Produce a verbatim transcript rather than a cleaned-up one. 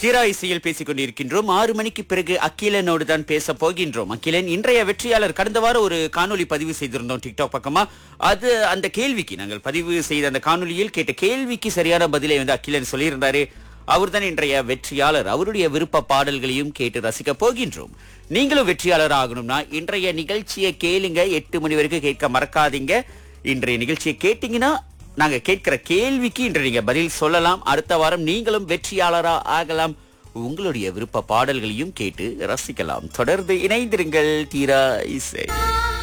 தீரா இசையில் பேசிக் கொண்டிருக்கின்றோம். ஆறு மணிக்கு பிறகு அகிலனோடு தான் பேச போகின்றோம். அகிலன் இன்றைய வெற்றியாளர். கடந்த வாரம் ஒரு காணொளி பதிவு செய்திருந்தோம் டிக்டாக் பக்கமா. அது அந்த கேள்விக்கு நாங்கள் பதிவு செய்த அந்த காணொளியில் கேட்ட கேள்விக்கு சரியான பதிலை வந்து அகிலன் சொல்லியிருந்தாரு. அவர்தான் இன்றைய வெற்றியாளர். அவருடைய விருப்ப பாடல்களையும் கேட்டு ரசிக்க போகின்றோம். நீங்களும் வெற்றியாளர் ஆகணும்னா இன்றைய நிகழ்ச்சியை கேளுங்க. எட்டு மணி வரைக்கும் கேட்க மறக்காதீங்க. இன்றைய நிகழ்ச்சியை கேட்டீங்கன்னா நாங்க கேட்கிற கேள்விக்கு இன்று நீங்க பதில் சொல்லலாம். அடுத்த வாரம் நீங்களும் வெற்றியாளரா ஆகலாம். உங்களுடைய விருப்ப பாடல்களையும் கேட்டு ரசிக்கலாம். தொடர்ந்து இணைந்திருங்கள். தீரா இசை.